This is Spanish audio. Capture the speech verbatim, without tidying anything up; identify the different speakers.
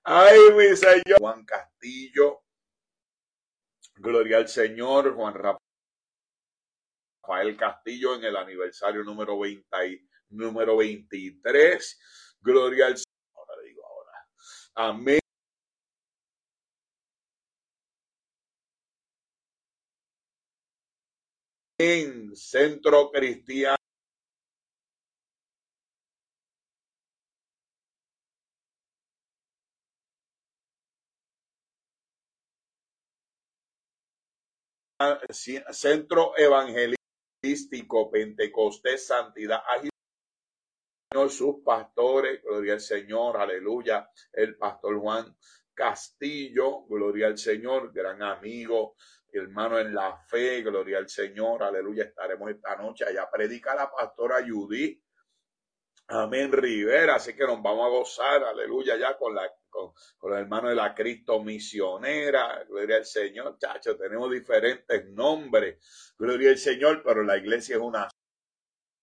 Speaker 1: Ay, mi Señor. Juan Castillo. Gloria al Señor. Juan Rafael Castillo en el aniversario número veinte, número veintitrés. Gloria al Señor. Ahora digo ahora. Amén. En Centro Cristiano Centro Evangelístico Pentecostés Santidad Ágil, sus pastores, gloria al Señor, aleluya, el pastor Juan Castillo, gloria al Señor, gran amigo, hermano en la fe, gloria al Señor, aleluya, estaremos esta noche, allá predica la pastora Judy, amén, Rivera, así que nos vamos a gozar, aleluya, ya con la con, con los hermanos de la Cristo Misionera, gloria al Señor, chacho, tenemos diferentes nombres, gloria al Señor, pero la iglesia es una